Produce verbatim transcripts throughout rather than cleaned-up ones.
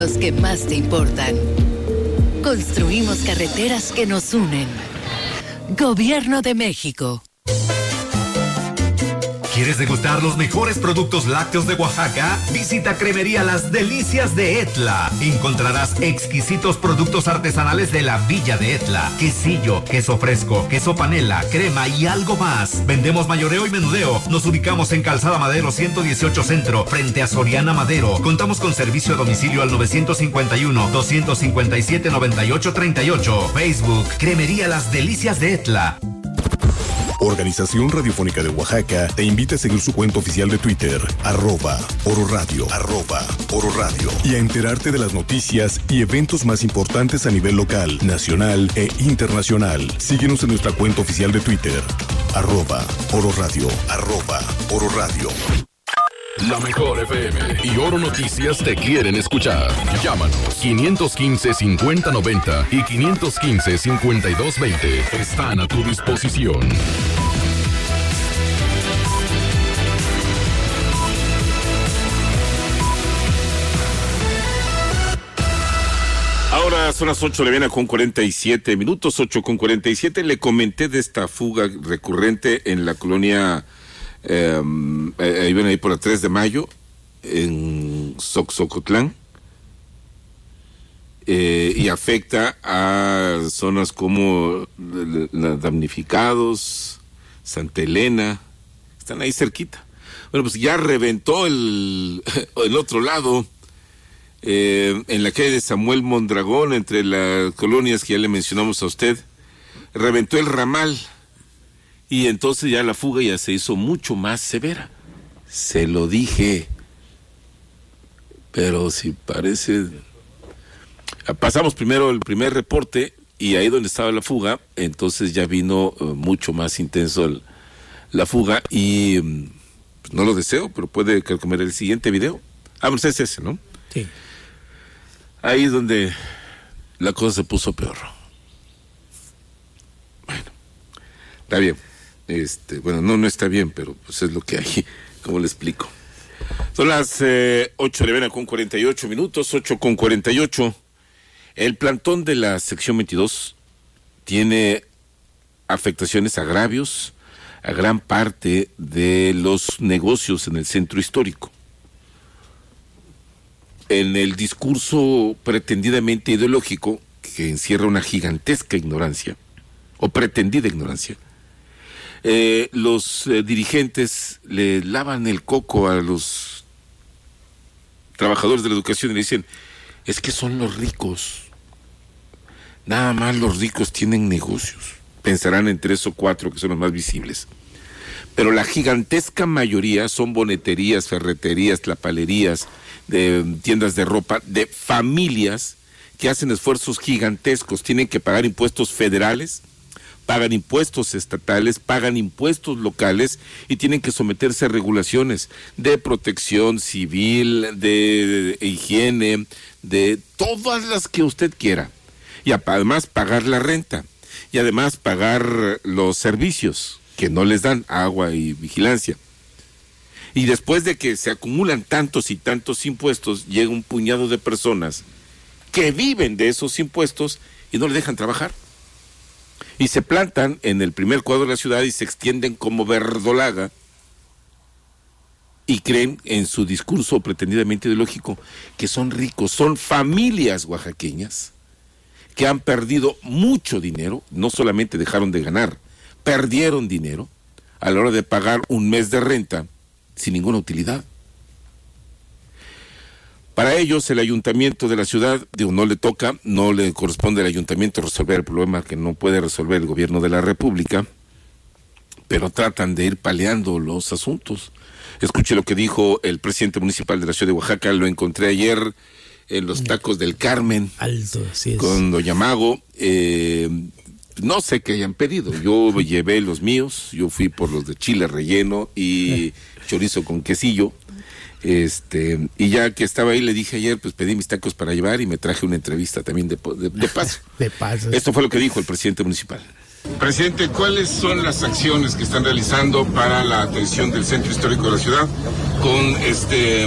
Los que más te importan. Construimos carreteras que nos unen. Gobierno de México. ¿Quieres degustar los mejores productos lácteos de Oaxaca? Visita Cremería Las Delicias de Etla. Encontrarás exquisitos productos artesanales de la Villa de Etla. Quesillo, queso fresco, queso panela, crema y algo más. Vendemos mayoreo y menudeo. Nos ubicamos en Calzada Madero ciento dieciocho Centro, frente a Soriana Madero. Contamos con servicio a domicilio al nueve cinco uno, dos cinco siete, nueve ocho tres ocho. Facebook, Cremería Las Delicias de Etla. Organización Radiofónica de Oaxaca te invita a seguir su cuenta oficial de Twitter, arroba Oro Radio, arroba Oro Radio, y a enterarte de las noticias y eventos más importantes a nivel local, nacional e internacional. Síguenos en nuestra cuenta oficial de Twitter, arroba Oro Radio, arroba Oro Radio. La mejor F M y Oro Noticias te quieren escuchar. Llámanos quinientos quince, cincuenta noventa y quinientos quince, cincuenta y dos veinte. Están a tu disposición. Ahora son las ocho de la mañana con cuarenta y siete minutos, ocho con cuarenta y siete. Le comenté de esta fuga recurrente en la colonia... Eh, ahí ven ahí por la tres de mayo en Xocotlán, eh, y afecta a zonas como la Damnificados, Santa Elena, están ahí cerquita. Bueno, pues ya reventó el, el otro lado, eh, en la calle de Samuel Mondragón, entre las colonias que ya le mencionamos a usted, reventó el ramal. Y entonces ya la fuga ya se hizo mucho más severa. Se lo dije. Pero si parece... Pasamos primero el primer reporte y ahí donde estaba la fuga, entonces ya vino uh, mucho más intenso el, la fuga y um, pues no lo deseo, pero puede comer el siguiente video. Ah, pues es ese, ¿no? Sí. Ahí es donde la cosa se puso peor. Bueno, está bien. Este, bueno, no, no está bien, pero pues es lo que hay, como le explico. Son las eh, ocho de la mañana con cuarenta y ocho minutos, ocho con cuarenta y ocho. El plantón de la sección veintidós tiene afectaciones, agravios a gran parte de los negocios en el centro histórico. En el discurso pretendidamente ideológico, que encierra una gigantesca ignorancia, o pretendida ignorancia, Eh, los eh, dirigentes le lavan el coco a los trabajadores de la educación y le dicen, es que son los ricos, nada más los ricos tienen negocios. Pensarán en tres o cuatro que son los más visibles, pero la gigantesca mayoría son boneterías, ferreterías, tlapalerías, de tiendas de ropa, de familias que hacen esfuerzos gigantescos, tienen que pagar impuestos federales, pagan impuestos estatales, pagan impuestos locales y tienen que someterse a regulaciones de protección civil, de, de higiene, de todas las que usted quiera. Y además pagar la renta, y además pagar los servicios que no les dan, agua y vigilancia. Y después de que se acumulan tantos y tantos impuestos, llega un puñado de personas que viven de esos impuestos y no le dejan trabajar. Y se plantan en el primer cuadro de la ciudad y se extienden como verdolaga y creen en su discurso pretendidamente ideológico que son ricos, son familias oaxaqueñas que han perdido mucho dinero, no solamente dejaron de ganar, perdieron dinero a la hora de pagar un mes de renta sin ninguna utilidad. Para ellos, el ayuntamiento de la ciudad, digo, no le toca, no le corresponde al ayuntamiento resolver el problema que no puede resolver el gobierno de la República, pero tratan de ir paleando los asuntos. Escuche lo que dijo el presidente municipal de la ciudad de Oaxaca, lo encontré ayer en los tacos del Carmen, Alto, así es, con Doña Mago. Eh, no sé qué hayan pedido, yo llevé los míos, yo fui por los de chile relleno y chorizo con quesillo. Este, y ya que estaba ahí, le dije ayer, pues pedí mis tacos para llevar y me traje una entrevista también de, de, de paso. De paso. Esto fue lo que dijo el presidente municipal. Presidente, ¿cuáles son las acciones que están realizando para la atención del centro histórico de la ciudad con este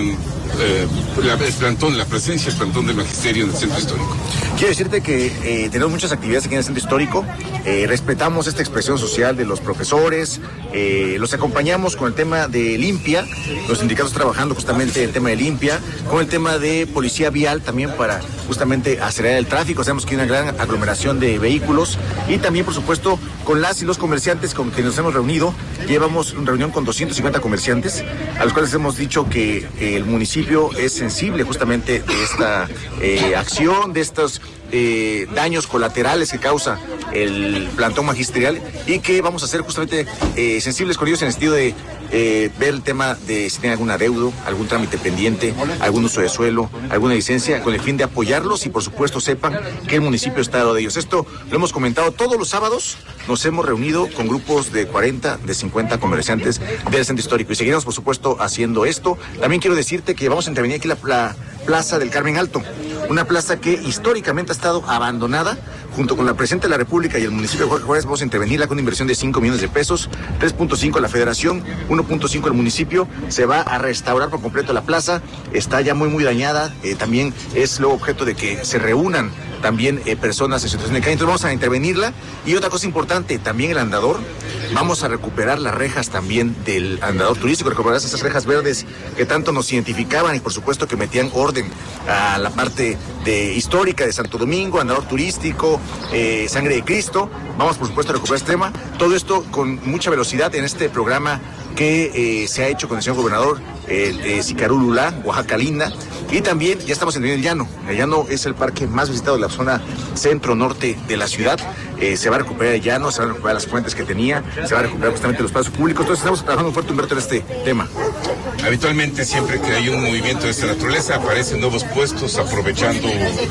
eh, la, el plantón, la presencia del plantón del magisterio en el centro histórico? Quiero decirte que eh, tenemos muchas actividades aquí en el centro histórico, eh, respetamos esta expresión social de los profesores, eh, los acompañamos con el tema de limpia, los sindicatos trabajando justamente el tema de limpia, con el tema de policía vial también para justamente acelerar el tráfico. Sabemos que hay una gran aglomeración de vehículos y también, por supuesto, con las y los comerciantes con quienes nos hemos reunido. Llevamos una reunión con doscientos cincuenta comerciantes, a los cuales hemos dicho que eh, el municipio es sensible justamente de esta eh, acción, de estos eh, daños colaterales que causa el plantón magisterial y que vamos a ser justamente eh, sensibles con ellos en el sentido de eh, ver el tema de si tienen algún adeudo, algún trámite pendiente, algún uso de suelo, alguna licencia, con el fin de apoyarlos y por supuesto sepan que el municipio está al lado de ellos. Esto lo hemos comentado todos los sábados, nos hemos reunido con grupos de cuarenta, de cincuenta comerciantes del centro histórico y seguiremos por supuesto haciendo esto. También quiero decirte que vamos a intervenir aquí la, la Plaza del Carmen Alto, una plaza que históricamente ha estado abandonada. Junto con la Presidenta de la República y el municipio de Jorge Juárez vamos a intervenirla con una inversión de cinco millones de pesos, tres punto cinco la Federación, uno punto cinco el municipio. Se va a restaurar por completo la plaza, está ya muy muy dañada, eh, también es luego objeto de que se reúnan también eh, personas en situación de calle, entonces vamos a intervenirla. Y otra cosa importante, también el andador, vamos a recuperar las rejas también del andador turístico, recuperar esas rejas verdes que tanto nos identificaban y por supuesto que metían orden a la parte de histórica de Santo Domingo, andador turístico, eh, Sangre de Cristo. Vamos por supuesto a recuperar este tema, todo esto con mucha velocidad en este programa que eh, se ha hecho con el señor gobernador, el eh, Sicarululá, Oaxaca Linda, y también ya estamos en el Llano. El Llano es el parque más visitado de la zona centro-norte de la ciudad. Eh, se va a recuperar el Llano, se van a recuperar las fuentes que tenía, se va a recuperar justamente los espacios públicos. Entonces estamos trabajando fuerte, Humberto, en este tema. Habitualmente, siempre que hay un movimiento de esta naturaleza, aparecen nuevos puestos aprovechando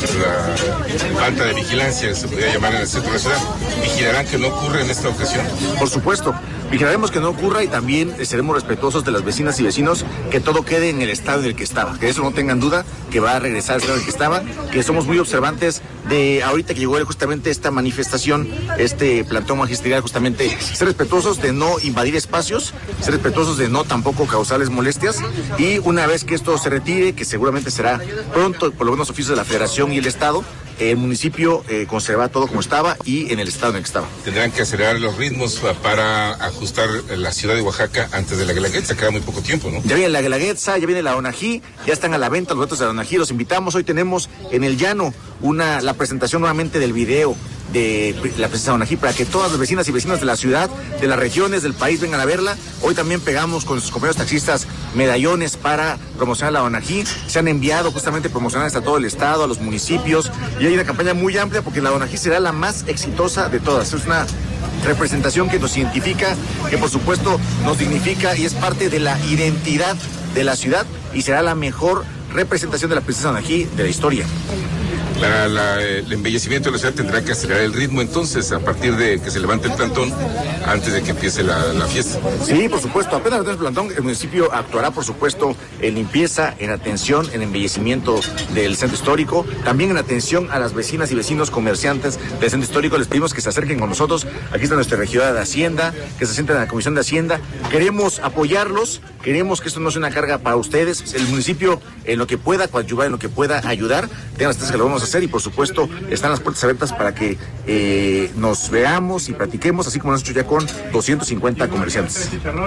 la falta de vigilancia, se podría llamar, en el centro de la ciudad. ¿Vigilarán que no ocurra en esta ocasión? Por supuesto, vigilaremos que no ocurra y también seremos respetuosos de las vecinas y vecinos, que todo quede en el estado en el que estaba, que eso no tengan duda, que va a regresar al estado en el que estaba, que somos muy observantes de ahorita que llegó justamente esta manifestación, este plantón magisterial, justamente ser respetuosos de no invadir espacios, ser respetuosos de no tampoco causarles molestias, y una vez que esto se retire, que seguramente será pronto por los buenos oficios de la Federación y el Estado, el municipio eh, conserva todo como estaba y en el estado en el que estaba. Tendrán que acelerar los ritmos para ajustar la ciudad de Oaxaca antes de la Guelaguetza, queda muy poco tiempo, ¿no? Ya viene la Guelaguetza, ya viene la Onají, ya están a la venta los boletos de la Onají, los invitamos. Hoy tenemos en el Llano una la presentación nuevamente del video de la presencia de Onají para que todas las vecinas y vecinos de la ciudad, de las regiones, del país vengan a verla. Hoy también pegamos con sus compañeros taxistas medallones para promocionar la Onají. Se han enviado justamente promocionales a todo el estado, a los municipios, y hay una campaña muy amplia porque la Onají será la más exitosa de todas. Es una representación que nos identifica, que por supuesto nos dignifica y es parte de la identidad de la ciudad y será la mejor representación de la princesa Onají de la historia. Para la, el embellecimiento de la ciudad tendrá que acelerar el ritmo entonces a partir de que se levante el plantón antes de que empiece la, la fiesta. Sí, por supuesto, apenas levante el plantón, el municipio actuará por supuesto en limpieza, en atención, en embellecimiento del centro histórico, también en atención a las vecinas y vecinos comerciantes del centro histórico. Les pedimos que se acerquen con nosotros, aquí está nuestra regidora de Hacienda, que se sienten en la Comisión de Hacienda, queremos apoyarlos, queremos que esto no sea una carga para ustedes, el municipio en lo que pueda coadyuvar, en lo que pueda ayudar, tengan las que lo vamos a hacer y por supuesto están las puertas abiertas para que eh, nos veamos y platiquemos, así como lo hemos hecho ya con doscientos cincuenta comerciantes.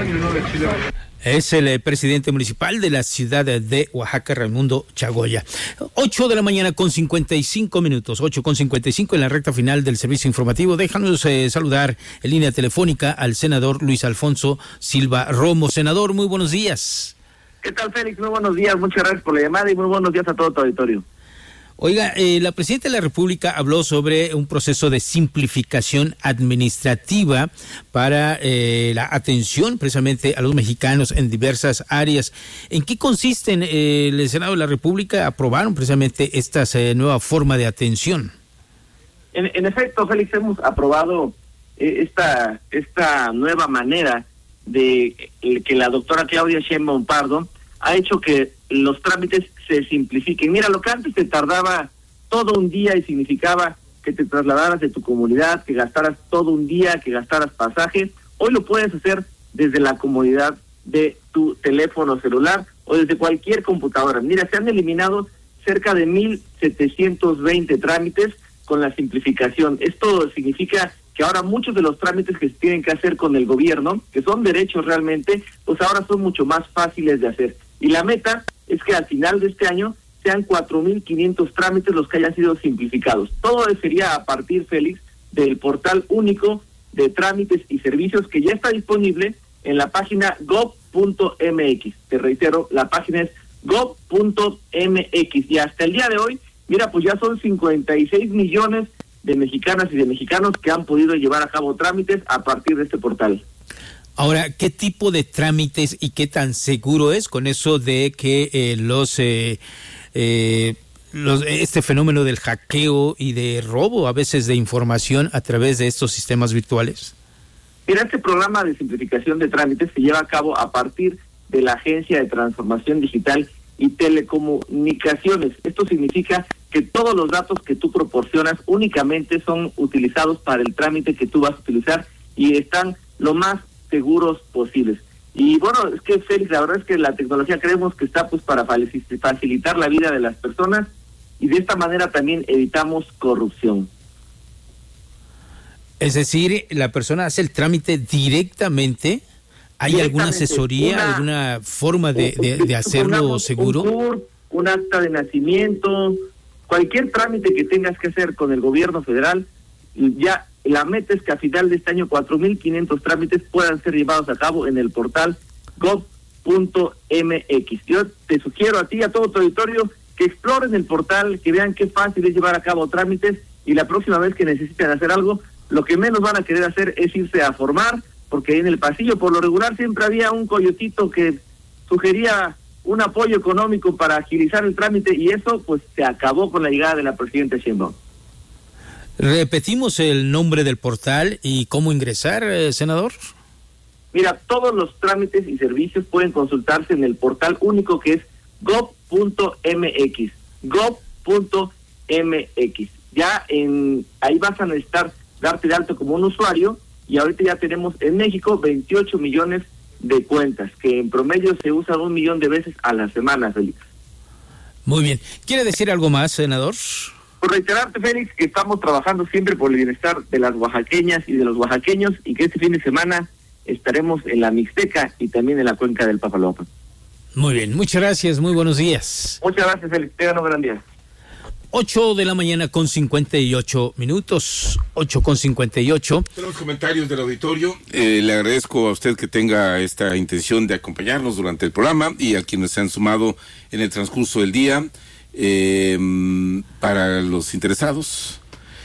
Es el eh, presidente municipal de la ciudad de Oaxaca, Raimundo Chagoya. ocho de la mañana con cincuenta y cinco minutos, ocho con cincuenta y cinco en la recta final del servicio informativo. Déjanos eh, saludar en línea telefónica al senador Luis Alfonso Silva Romo. Senador, muy buenos días. ¿Qué tal, Félix? Muy buenos días, muchas gracias por la llamada y muy buenos días a todo tu auditorio. Oiga, eh, la Presidenta de la República habló sobre un proceso de simplificación administrativa para eh, la atención precisamente a los mexicanos en diversas áreas. ¿En qué consisten? Eh, el Senado de la República aprobaron precisamente esta eh, nueva forma de atención. En, en efecto, Félix, hemos aprobado eh, esta esta nueva manera de eh, que la doctora Claudia Sheinbaum Pardo ha hecho que los trámites se simplifiquen. Mira, lo que antes te tardaba todo un día y significaba que te trasladaras de tu comunidad, que gastaras todo un día, que gastaras pasaje, hoy lo puedes hacer desde la comodidad de tu teléfono celular, o desde cualquier computadora. Mira, se han eliminado cerca de mil setecientos veinte trámites con la simplificación. Esto significa que ahora muchos de los trámites que se tienen que hacer con el gobierno, que son derechos realmente, pues ahora son mucho más fáciles de hacer. Y la meta es que al final de este año sean cuatro mil quinientos trámites los que hayan sido simplificados. Todo sería a partir, Félix, del portal único de trámites y servicios que ya está disponible en la página gob punto m x. Te reitero, la página es gob punto m x. Y hasta el día de hoy, mira, pues ya son cincuenta y seis millones de mexicanas y de mexicanos que han podido llevar a cabo trámites a partir de este portal. Ahora, ¿qué tipo de trámites y qué tan seguro es con eso de que eh, los, eh, eh, los este fenómeno del hackeo y de robo a veces de información a través de estos sistemas virtuales? Mira, este programa de simplificación de trámites se lleva a cabo a partir de la Agencia de Transformación Digital y Telecomunicaciones. Esto significa que todos los datos que tú proporcionas únicamente son utilizados para el trámite que tú vas a utilizar y están lo más seguros posibles. Y bueno, es que Félix, la verdad es que la tecnología creemos que está pues para facilitar la vida de las personas y de esta manera también evitamos corrupción. Es decir, la persona hace el trámite directamente. ¿Hay alguna asesoría, una, alguna forma de, de, de hacerlo una, seguro? Un, tour, un acta de nacimiento, cualquier trámite que tengas que hacer con el gobierno federal, ya la meta es que a final de este año cuatro mil quinientos trámites puedan ser llevados a cabo en el portal gob punto m x. Yo te sugiero a ti, a todo tu auditorio, que exploren el portal, que vean qué fácil es llevar a cabo trámites y la próxima vez que necesiten hacer algo, lo que menos van a querer hacer es irse a formar, porque en el pasillo por lo regular siempre había un coyotito que sugería un apoyo económico para agilizar el trámite y eso pues se acabó con la llegada de la presidenta Sheinbaum. ¿Repetimos el nombre del portal y cómo ingresar, eh, senador? Mira, todos los trámites y servicios pueden consultarse en el portal único que es gob punto m x, gob punto m x. Ya en ahí vas a necesitar darte de alto como un usuario y ahorita ya tenemos en México veintiocho millones de cuentas, que en promedio se usan un millón de veces a la semana, Félix. Muy bien. ¿Quiere decir algo más, senador? Por reiterarte, Félix, que estamos trabajando siempre por el bienestar de las oaxaqueñas y de los oaxaqueños y que este fin de semana estaremos en la Mixteca y también en la cuenca del Papaloapan. Muy bien, muchas gracias, muy buenos días. Muchas gracias, Félix, tengan un gran día. ocho de la mañana con cincuenta y ocho minutos, ocho con cincuenta y ocho. Tenemos comentarios del auditorio. Eh, le agradezco a usted que tenga esta intención de acompañarnos durante el programa y a quienes se han sumado en el transcurso del día. Eh, para los interesados,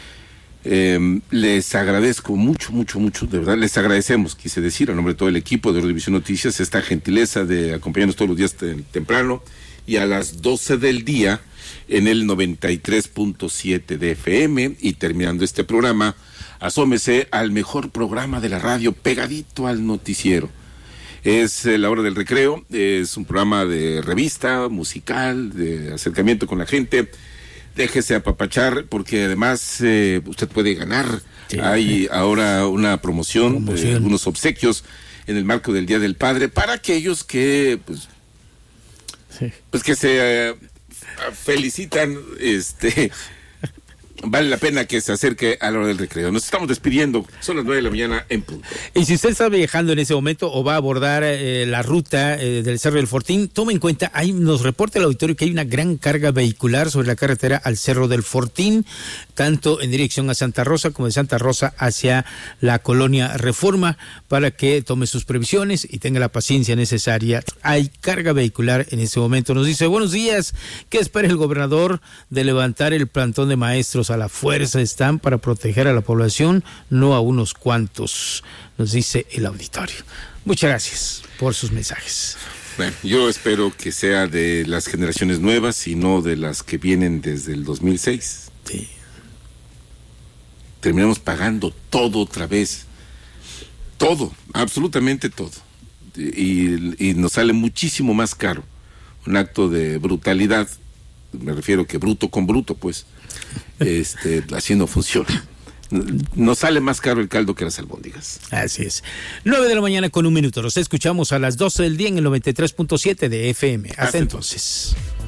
eh, les agradezco mucho, mucho, mucho, de verdad, les agradecemos, quise decir, a nombre de todo el equipo de Eurovisión Noticias, esta gentileza de acompañarnos todos los días te- temprano y a las doce del día en el noventa y tres punto siete de F M y terminando este programa, asómese al mejor programa de la radio pegadito al noticiero. Es eh, La Hora del Recreo, es un programa de revista, musical, de acercamiento con la gente. Déjese apapachar porque además eh, usted puede ganar. Sí. Hay ahora una promoción, promoción. Eh, unos obsequios en el marco del Día del Padre para aquellos que, pues, sí. pues que se eh, felicitan, este... Vale la pena que se acerque a la hora del recreo. Nos estamos despidiendo, son las nueve de la mañana en punto. Y si usted está viajando en ese momento o va a abordar eh, la ruta eh, del Cerro del Fortín, tome en cuenta, hay, nos reporta el auditorio que hay una gran carga vehicular sobre la carretera al Cerro del Fortín, tanto en dirección a Santa Rosa como de Santa Rosa hacia la colonia Reforma, para que tome sus previsiones y tenga la paciencia necesaria. Hay carga vehicular en ese momento. Nos dice, buenos días, ¿qué espera el gobernador de levantar el plantón de maestros? A la fuerza están para proteger a la población, no a unos cuantos, nos dice el auditorio. Muchas gracias por sus mensajes. Bueno, yo espero que sea de las generaciones nuevas y no de las que vienen desde el dos mil seis. Sí. Terminamos pagando todo otra vez. Todo, absolutamente todo. Y, y nos sale muchísimo más caro. Un acto de brutalidad, me refiero que bruto con bruto, pues. Este, así no funciona. Nos sale más caro el caldo que las albóndigas. Así es. Nueve de la mañana con un minuto. Los escuchamos a las doce del día en el noventa y tres punto siete de F M. Hasta, Hasta entonces. entonces.